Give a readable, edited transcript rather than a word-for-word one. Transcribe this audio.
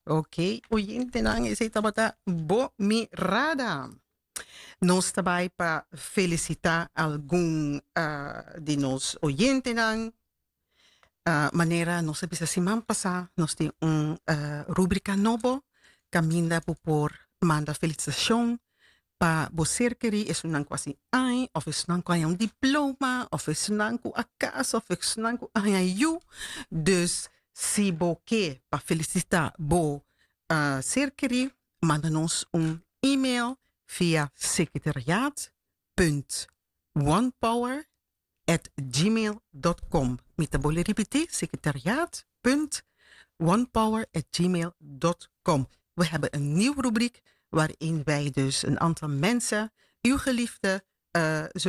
Ok, oyente nang ese tabata bo mi rada. Nos tabai pa felicita algún de nos oyente nang manera nos bisa siman pasa nos di un rubrica novo caminda por manda felicitación pa bocerkeri is un quasi ai of is nan kwa een diploma of is nan ku akas of is nan ku ayu dus si bo ke pa felicita bo cerkeri manda ons un e-mail via secretariaat.onepower@gmail.com. Metabole repeti secretariaat.onepower@gmail.com. We hebben een nieuwe rubriek waarin wij dus een aantal mensen, uw geliefde, zullen